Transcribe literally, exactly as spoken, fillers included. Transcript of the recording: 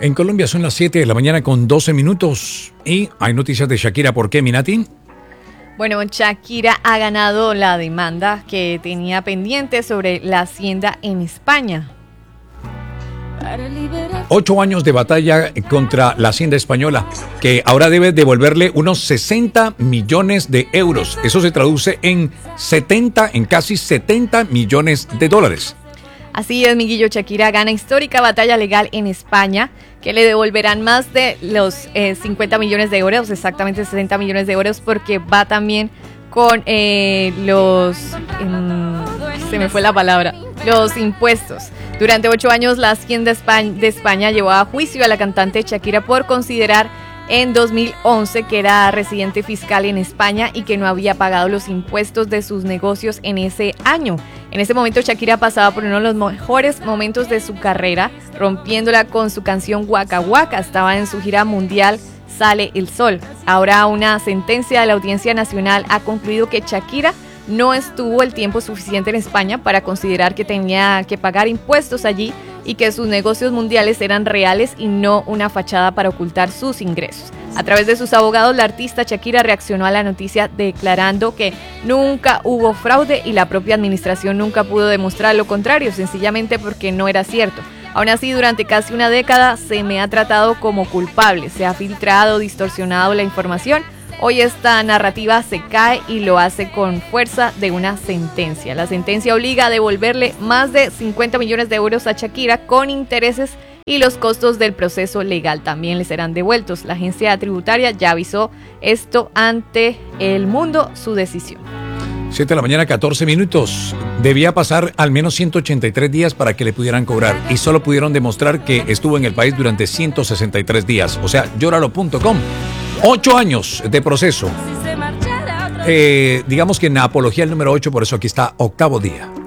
En Colombia son las siete de la mañana con doce minutos y hay noticias de Shakira. ¿Por qué, Minati? Bueno, Shakira ha ganado la demanda que tenía pendiente sobre la hacienda en España. Ocho años de batalla contra la hacienda española, que ahora debe devolverle unos sesenta millones de euros. Eso se traduce en setenta, en casi setenta millones de dólares. Así es, Miguillo. Shakira gana histórica batalla legal en España, que le devolverán más de los eh, cincuenta millones de euros, exactamente sesenta millones de euros, porque va también con eh, los... Eh, se me fue la palabra, los impuestos. Durante ocho años, la Hacienda de España llevó a juicio a la cantante Shakira por considerar en dos mil once que era residente fiscal en España y que no había pagado los impuestos de sus negocios en ese año. En ese momento, Shakira pasaba por uno de los mejores momentos de su carrera, rompiéndola con su canción Waka Waka. Estaba en su gira mundial Sale el Sol. Ahora una sentencia de la Audiencia Nacional ha concluido que Shakira no estuvo el tiempo suficiente en España para considerar que tenía que pagar impuestos allí y que sus negocios mundiales eran reales y no una fachada para ocultar sus ingresos. A través de sus abogados, la artista Shakira reaccionó a la noticia declarando que nunca hubo fraude y la propia administración nunca pudo demostrar lo contrario, sencillamente porque no era cierto. Aún así, durante casi una década se me ha tratado como culpable, se ha filtrado, distorsionado la información. Hoy esta narrativa se cae y lo hace con fuerza de una sentencia. La sentencia obliga a devolverle más de cincuenta millones de euros a Shakira con intereses y los costos del proceso legal también le serán devueltos. La agencia tributaria ya avisó esto ante El Mundo, su decisión. siete de la mañana, catorce minutos. Debía pasar al menos ciento ochenta y tres días para que le pudieran cobrar y solo pudieron demostrar que estuvo en el país durante ciento sesenta y tres días. O sea, llóralo punto com. Ocho años de proceso. Eh, digamos que en apología el número ocho, por eso aquí está octavo día.